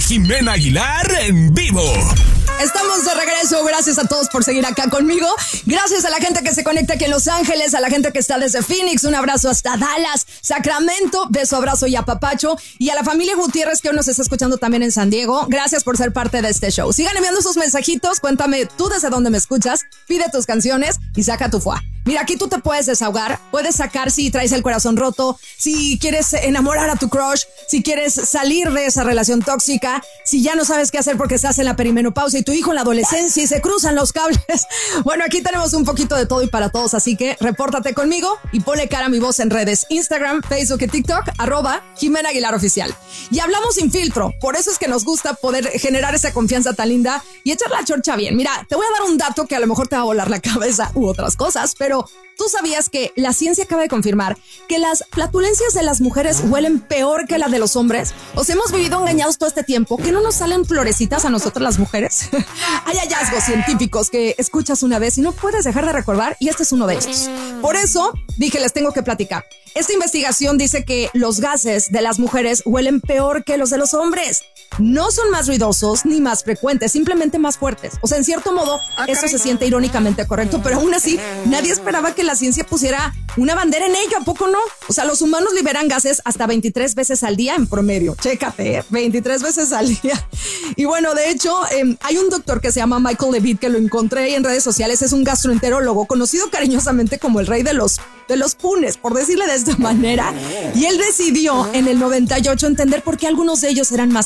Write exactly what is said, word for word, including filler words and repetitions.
Jimena Aguilar en vivo. Estamos de regreso, gracias a todos por seguir acá conmigo, gracias a la gente que se conecta aquí en Los Ángeles, a la gente que está desde Phoenix, un abrazo hasta Dallas, Sacramento, beso, abrazo y apapacho, y a la familia Gutiérrez que hoy nos está escuchando también en San Diego, gracias por ser parte de este show. Sigan enviando sus mensajitos, cuéntame tú desde dónde me escuchas, pide tus canciones y saca tu fuá. Mira, aquí tú te puedes desahogar, puedes sacar si traes el corazón roto, si quieres enamorar a tu crush, si quieres salir de esa relación tóxica, si ya no sabes qué hacer porque estás en la perimenopausia y tu hijo en la adolescencia y se cruzan los cables. Bueno, aquí tenemos un poquito de todo y para todos, así que repórtate conmigo y ponle cara a mi voz en redes Instagram, Facebook y TikTok, arroba Jimena Aguilar Oficial. Y hablamos sin filtro, por eso es que nos gusta poder generar esa confianza tan linda y echar la chorcha bien. Mira, te voy a dar un dato que a lo mejor te va a volar la cabeza u otras cosas, pero Pero ¿tú sabías que la ciencia acaba de confirmar que las flatulencias de las mujeres huelen peor que las de los hombres? O sea, hemos vivido engañados todo este tiempo, que no nos salen florecitas a nosotras las mujeres. Hay hallazgos científicos que escuchas una vez y no puedes dejar de recordar, y este es uno de estos. Por eso dije, les tengo que platicar. Esta investigación dice que los gases de las mujeres huelen peor que los de los hombres. No son más ruidosos ni más frecuentes, simplemente más fuertes. O sea, en cierto modo, eso se siente irónicamente correcto, pero aún así, nadie esperaba que la ciencia pusiera una bandera en ello, ¿a poco no? O sea, los humanos liberan gases hasta veintitrés veces al día en promedio. Chécate, ¿eh? veintitrés veces al día. Y bueno, de hecho, eh, hay un doctor que se llama Michael Levitt, que lo encontré en redes sociales, es un gastroenterólogo, conocido cariñosamente como el rey de los, de los punes, por decirle de esta manera. Y él decidió en el noventa y ocho entender por qué algunos de ellos eran más